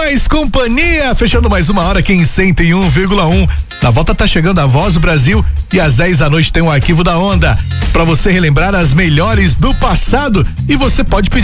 mais companhia, fechando mais uma hora aqui em 101,1. Na volta tá chegando a Voz do Brasil e às 10 da noite tem um arquivo da Onda pra você relembrar as melhores do passado e você pode pedir